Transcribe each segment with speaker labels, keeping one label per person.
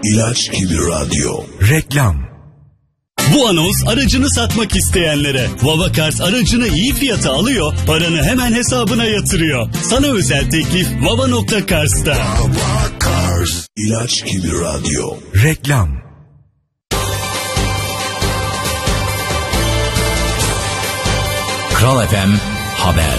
Speaker 1: İlaç gibi radyo.
Speaker 2: Reklam.
Speaker 3: Bu anons aracını satmak isteyenlere. Vavakars aracını iyi fiyata alıyor, paranı hemen hesabına yatırıyor. Sana özel teklif Vava.Kars'ta.
Speaker 1: Vavakars. İlaç gibi radyo.
Speaker 2: Reklam.
Speaker 4: Kral FM Haber.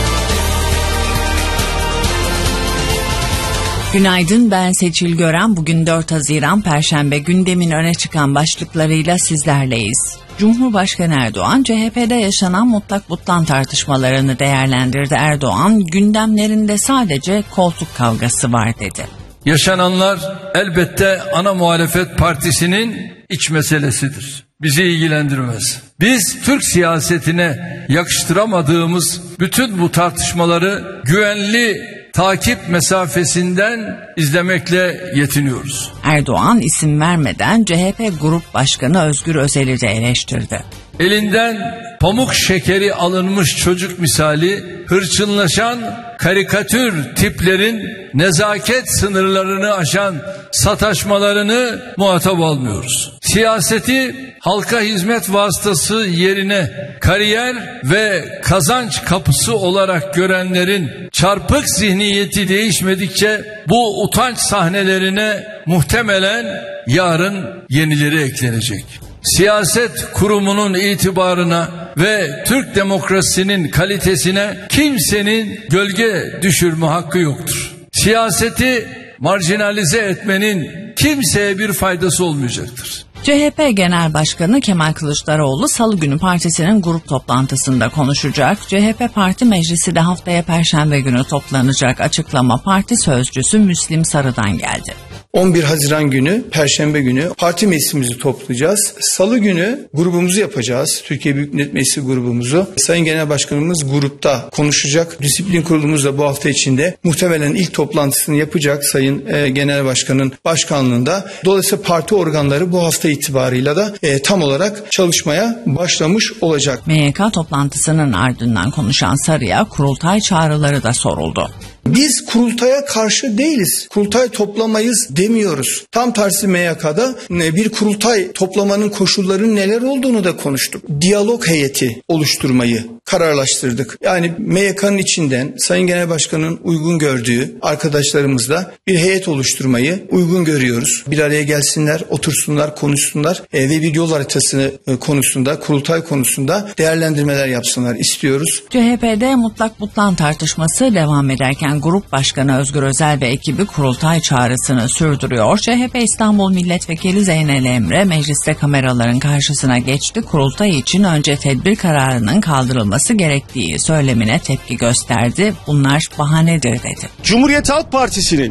Speaker 5: Günaydın, ben Seçil Gören. Bugün 4 Haziran Perşembe, gündemin öne çıkan başlıklarıyla sizlerleyiz. Cumhurbaşkanı Erdoğan, CHP'de yaşanan mutlak butlan tartışmalarını değerlendirdi. Erdoğan, gündemlerinde sadece koltuk kavgası var dedi.
Speaker 6: Yaşananlar elbette ana muhalefet partisinin iç meselesidir. Bizi ilgilendirmez. Biz Türk siyasetine yakıştıramadığımız bütün bu tartışmaları güvenli takip mesafesinden izlemekle yetiniyoruz.
Speaker 5: Erdoğan isim vermeden CHP Grup Başkanı Özgür Özel'i de eleştirdi.
Speaker 6: Elinden pamuk şekeri alınmış çocuk misali hırçınlaşan karikatür tiplerin nezaket sınırlarını aşan sataşmalarını muhatap almıyoruz. Siyaseti halka hizmet vasıtası yerine kariyer ve kazanç kapısı olarak görenlerin çarpık zihniyeti değişmedikçe bu utanç sahnelerine muhtemelen yarın yenileri eklenecek. Siyaset kurumunun itibarına ve Türk demokrasisinin kalitesine kimsenin gölge düşürme hakkı yoktur. Siyaseti marjinalize etmenin kimseye bir faydası olmayacaktır.
Speaker 5: CHP Genel Başkanı Kemal Kılıçdaroğlu Salı günü partisinin grup toplantısında konuşacak. CHP Parti Meclisi de haftaya Perşembe günü toplanacak. Açıklama parti sözcüsü Müslim Sarı'dan geldi.
Speaker 7: 11 Haziran günü, Perşembe günü parti meclisimizi toplayacağız. Salı günü grubumuzu yapacağız. Türkiye Büyük Millet Meclisi grubumuzu. Sayın Genel Başkanımız grupta konuşacak. Disiplin Kurulumuz da bu hafta içinde muhtemelen ilk toplantısını yapacak Sayın Genel Başkan'ın başkanlığında. Dolayısıyla parti organları bu hafta itibarıyla da tam olarak çalışmaya başlamış olacak.
Speaker 5: MYK toplantısının ardından konuşan Sarı'ya kurultay çağrıları da soruldu.
Speaker 7: Biz kurultaya karşı değiliz. Kurultay toplamayız demiyoruz. Tam tersi MYK'da bir kurultay toplamanın koşullarının neler olduğunu da konuştuk. Diyalog heyeti oluşturmayı kararlaştırdık. Yani MYK'nın içinden Sayın Genel Başkan'ın uygun gördüğü arkadaşlarımızla bir heyet oluşturmayı uygun görüyoruz. Bir araya gelsinler, otursunlar, konuşsunlar ve bir yol haritası konusunda, kurultay konusunda değerlendirmeler yapsınlar istiyoruz.
Speaker 5: CHP'de mutlak butlan tartışması devam ederken Grup Başkanı Özgür Özel ve ekibi kurultay çağrısını sürdürüyor. CHP İstanbul Milletvekili Zeynel Emre mecliste kameraların karşısına geçti. Kurultay için önce tedbir kararının kaldırılması gerektiği söylemine tepki gösterdi. Bunlar bahanedir dedi.
Speaker 8: Cumhuriyet Halk Partisi'nin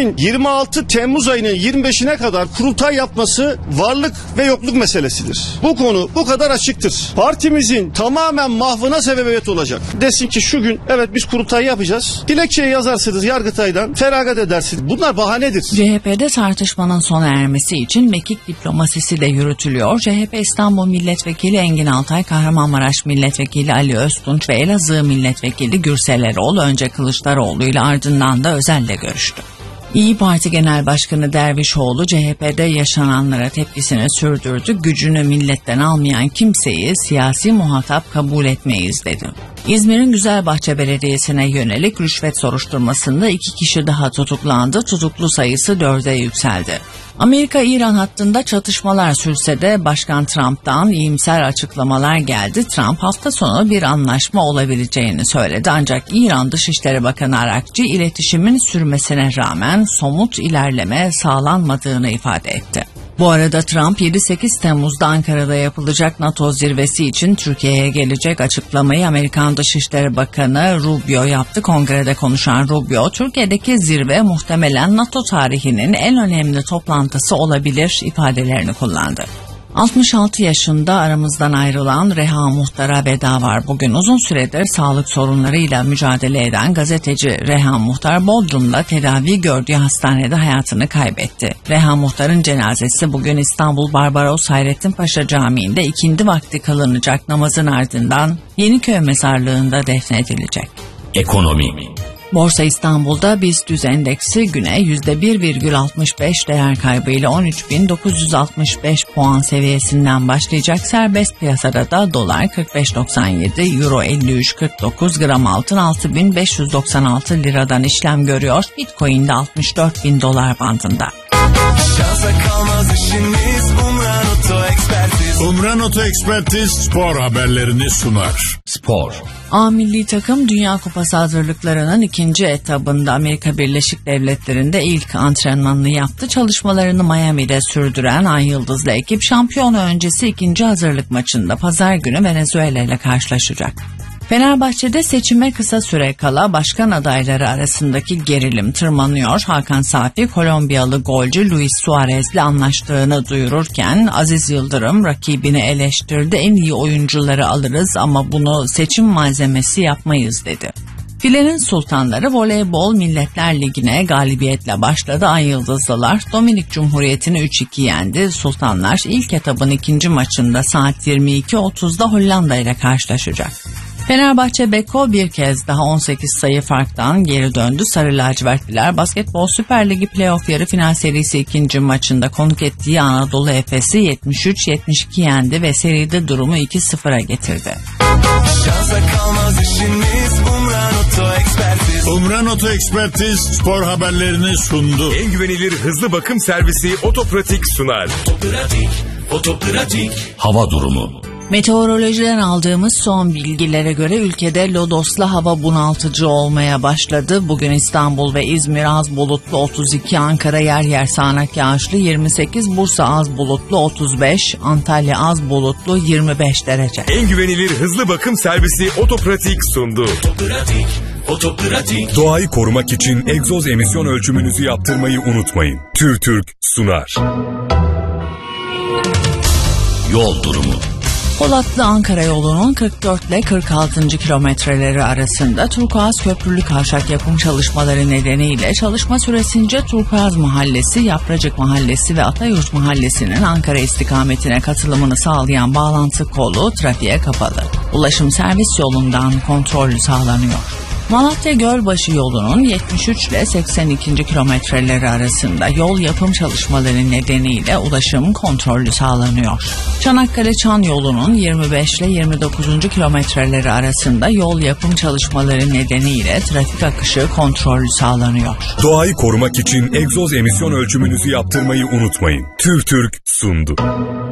Speaker 8: 2026 Temmuz ayının 25'ine kadar kurultay yapması varlık ve yokluk meselesidir. Bu konu bu kadar açıktır. Partimizin tamamen mahvına sebebiyet olacak. Desin ki şu gün evet biz kurultay yapacağız. Dilekçeyi yazarsınız Yargıtay'dan, feragat edersiniz. Bunlar bahanedir.
Speaker 5: CHP'de tartışmanın sona ermesi için mekik diplomasisi de yürütülüyor. CHP İstanbul Milletvekili Engin Altay, Kahramanmaraş Milletvekili Ali Öztunç ve Elazığ Milletvekili Gürsel Erol önce Kılıçdaroğlu ile ardından da Özel'le görüştü. İYİ Parti Genel Başkanı Dervişoğlu CHP'de yaşananlara tepkisini sürdürdü. Gücünü milletten almayan kimseyi siyasi muhatap kabul etmeyiz dedi. İzmir'in Güzelbahçe Belediyesi'ne yönelik rüşvet soruşturmasında 2 kişi daha tutuklandı. Tutuklu sayısı 4'e yükseldi. Amerika-İran hattında çatışmalar sürse de Başkan Trump'tan iyimser açıklamalar geldi. Trump hafta sonu bir anlaşma olabileceğini söyledi. Ancak İran Dışişleri Bakanı Arakçı iletişimin sürmesine rağmen somut ilerleme sağlanmadığını ifade etti. Bu arada Trump 7-8 Temmuz'da Ankara'da yapılacak NATO zirvesi için Türkiye'ye gelecek. Açıklamayı Amerikan Dışişleri Bakanı Rubio yaptı. Kongrede konuşan Rubio, Türkiye'deki zirve muhtemelen NATO tarihinin en önemli toplantısı olabilir ifadelerini kullandı. 66 yaşında aramızdan ayrılan Reha Muhtar'a veda var. Bugün uzun süredir sağlık sorunlarıyla mücadele eden gazeteci Reha Muhtar Bodrum'da tedavi gördüğü hastanede hayatını kaybetti. Reha Muhtar'ın cenazesi bugün İstanbul Barbaros Hayrettin Paşa Camii'nde ikindi vakti kılınacak namazın ardından Yeniköy Mezarlığı'nda defnedilecek.
Speaker 4: Ekonomi.
Speaker 5: Borsa İstanbul'da BIST endeksi güne %1,65 değer kaybıyla 13.965 puan seviyesinden başlayacak. Serbest piyasada da dolar 45.97, euro 53.49, gram altın 6.596 liradan işlem görüyor. Bitcoin de 64.000 dolar bandında.
Speaker 2: Şansa kalmaz işimiz, Umran Oto Ekspertiz.
Speaker 1: Umran Oto Ekspertiz spor haberlerini sunar.
Speaker 3: Spor.
Speaker 5: A milli takım Dünya Kupası hazırlıklarının ikinci etabında Amerika Birleşik Devletleri'nde ilk antrenmanını yaptı. Çalışmalarını Miami'de sürdüren Ay Yıldızlı ekip şampiyona öncesi ikinci hazırlık maçında pazar günü Venezuela ile karşılaşacak. Fenerbahçe'de seçime kısa süre kala başkan adayları arasındaki gerilim tırmanıyor. Hakan Safi, Kolombiyalı golcü Luis Suarez'le anlaştığını duyururken Aziz Yıldırım rakibini eleştirdi. En iyi oyuncuları alırız ama bunu seçim malzemesi yapmayız dedi. Filenin Sultanları Voleybol Milletler Ligi'ne galibiyetle başladı. Ay Yıldızlılar Dominik Cumhuriyeti'ni 3-2 yendi. Sultanlar ilk etabın ikinci maçında saat 22.30'da Hollanda ile karşılaşacak. Fenerbahçe Beko bir kez daha 18 sayı farktan geri döndü. Sarı lacivertliler Basketbol Süper Ligi playoff yarı final serisi ikinci maçında konuk ettiği Anadolu Efes'i 73-72 yendi ve seride durumu 2-0'a getirdi.
Speaker 2: Şansa kalmaz işimiz, Umran Oto Ekspertiz.
Speaker 1: Umran Oto Ekspertiz spor haberlerini sundu.
Speaker 4: En güvenilir hızlı bakım servisi Otopratik sunar.
Speaker 3: Otopratik. Hava durumu.
Speaker 5: Meteorolojiden aldığımız son bilgilere göre ülkede lodoslu hava bunaltıcı olmaya başladı. Bugün İstanbul ve İzmir az bulutlu 32, Ankara yer yer sağanak yağışlı 28, Bursa az bulutlu 35, Antalya az bulutlu 25 derece.
Speaker 4: En güvenilir hızlı bakım servisi Otopratik sundu.
Speaker 3: Otopratik.
Speaker 4: Doğayı korumak için egzoz emisyon ölçümünüzü yaptırmayı unutmayın. TÜRTÜRK sunar.
Speaker 3: Yol durumu.
Speaker 5: Polatlı Ankara yolunun 44 ile 46. kilometreleri arasında Turkuaz Köprülü Kavşak yapım çalışmaları nedeniyle çalışma süresince Turkuaz Mahallesi, Yapracık Mahallesi ve Atayurt Mahallesi'nin Ankara istikametine katılımını sağlayan bağlantı kolu trafiğe kapalı. Ulaşım servis yolundan kontrollü sağlanıyor. Malatya Gölbaşı yolunun 73 ile 82. kilometreleri arasında yol yapım çalışmaları nedeniyle ulaşım kontrollü sağlanıyor. Çanakkale Çan yolunun 25 ile 29. kilometreleri arasında yol yapım çalışmaları nedeniyle trafik akışı kontrollü sağlanıyor.
Speaker 4: Doğayı korumak için egzoz emisyon ölçümünüzü yaptırmayı unutmayın. TÜRTÜRK sundu.